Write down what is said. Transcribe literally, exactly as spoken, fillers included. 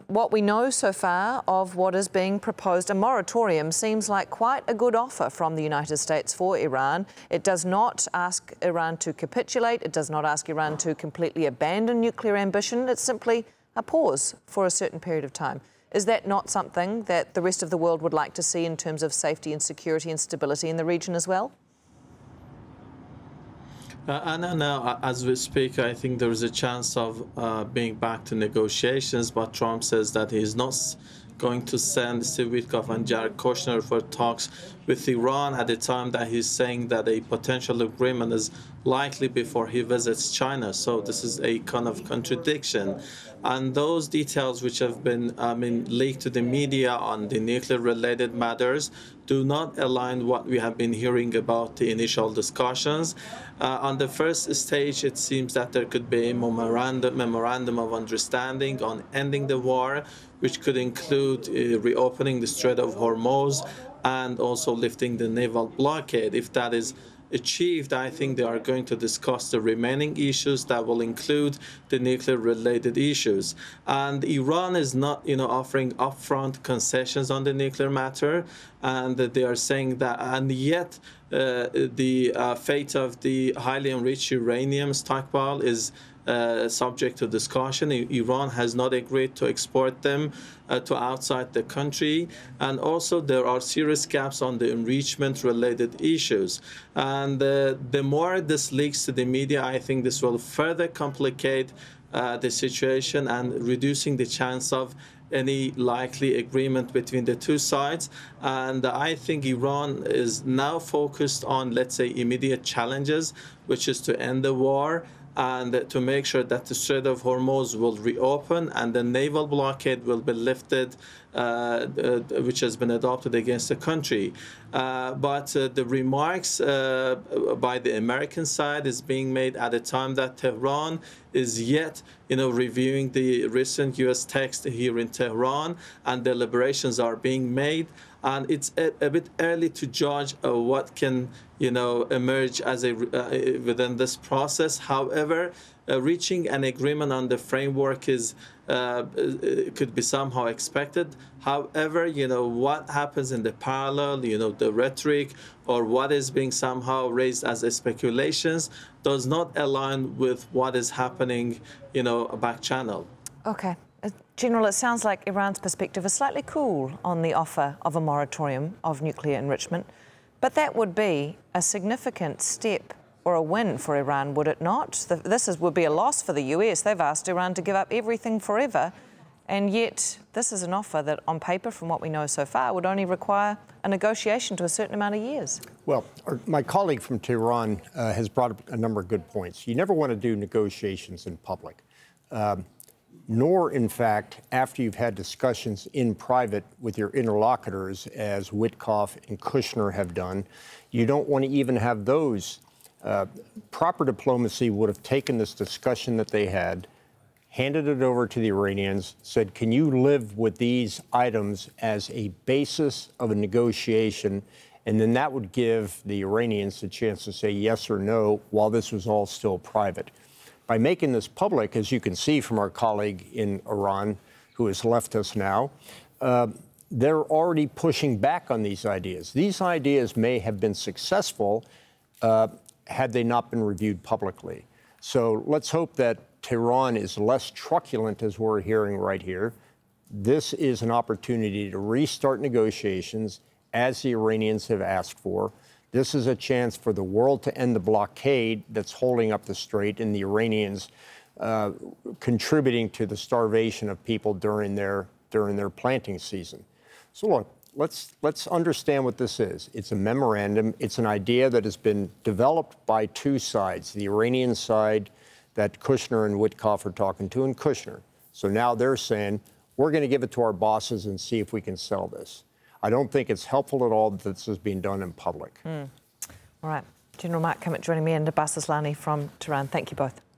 what we know so far of what is being proposed, a moratorium seems like quite a good offer from the United States for Iran. It does not ask Iran to capitulate. It does not ask Iran to completely abandon nuclear ambition. It's simply a pause for a certain period of time. Is that not something that the rest of the world would like to see in terms of safety and security and stability in the region as well? Uh, Anna, now, as we speak, I think there is a chance of uh, being back to negotiations, but Trump says that he is not going to send Steve Witkoff and Jared Kushner for talks with Iran at the time that he's saying that a potential agreement is likely before he visits China. So this is a kind of contradiction. And those details which have been, I mean, leaked to the media on the nuclear-related matters do not align what we have been hearing about the initial discussions. Uh, on the first stage, it seems that there could be a memorandum, memorandum of understanding on ending the war, which could include uh, reopening the Strait of Hormuz and also lifting the naval blockade. If that is achieved, I think they are going to discuss the remaining issues that will include the nuclear-related issues. And Iran is not, you know, offering upfront concessions on the nuclear matter, and they are saying that, and yet uh, the uh, fate of the highly enriched uranium stockpile is Uh, subject to discussion. Iran has not agreed to export them uh, to outside the country, and also there are serious gaps on the enrichment-related issues. And uh, the more this leaks to the media, I think this will further complicate uh, the situation and reducing the chance of any likely agreement between the two sides. And I think Iran is now focused on, let's say, immediate challenges, which is to end the war and to make sure that the Strait of Hormuz will reopen and the naval blockade will be lifted, uh, uh, which has been adopted against the country. Uh, but uh, the remarks uh, by the American side is being made at a time that Tehran is yet, you know, reviewing the recent U S text here in Tehran, and deliberations are being made. And it's a, a bit early to judge uh, what can, you know, emerge as a uh, within this process. However, uh, reaching an agreement on the framework is uh, could be somehow expected. However, you know, what happens in the parallel, you know, the rhetoric or what is being somehow raised as a speculations does not align with what is happening, you know, back channel. Okay. General, it sounds like Iran's perspective is slightly cool on the offer of a moratorium of nuclear enrichment, but that would be a significant step or a win for Iran, would it not? This is, would be a loss for the U S. They've asked Iran to give up everything forever, and yet this is an offer that, on paper, from what we know so far, would only require a negotiation to a certain amount of years. Well, my colleague from Tehran uh, has brought up a number of good points. You never want to do negotiations in public. Um, nor, in fact, after you've had discussions in private with your interlocutors, as Witkoff and Kushner have done. You don't want to even have those. Uh, proper diplomacy would have taken this discussion that they had, handed it over to the Iranians, said, can you live with these items as a basis of a negotiation? And then that would give the Iranians the chance to say yes or no while this was all still private. By making this public, as you can see from our colleague in Iran, who has left us now, uh, they're already pushing back on these ideas. These ideas may have been successful uh, had they not been reviewed publicly. So let's hope that Tehran is less truculent, as we're hearing right here. This is an opportunity to restart negotiations, as the Iranians have asked for. This is a chance for the world to end the blockade that's holding up the strait, and the Iranians uh, contributing to the starvation of people during their during their planting season. So look, let's let's understand what this is. It's a memorandum. It's an idea that has been developed by two sides: the Iranian side that Kushner and Witkoff are talking to, and Kushner. So now they're saying, we're going to give it to our bosses and see if we can sell this. I don't think it's helpful at all that this is being done in public. Mm. All right. General Mark Kimmitt joining me, and Abbas Aslani from Tehran. Thank you both.